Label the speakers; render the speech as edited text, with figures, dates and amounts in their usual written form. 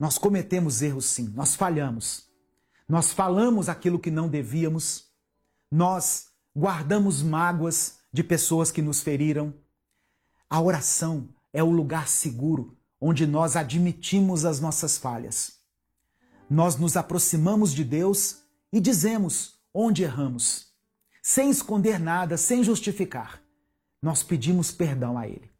Speaker 1: Nós cometemos erros sim, nós falhamos. Nós falamos aquilo que não devíamos. Nós guardamos mágoas de pessoas que nos feriram. A oração é o lugar seguro onde nós admitimos as nossas falhas. Nós nos aproximamos de Deus e dizemos onde erramos. Sem esconder nada, sem justificar. Nós pedimos perdão a Ele.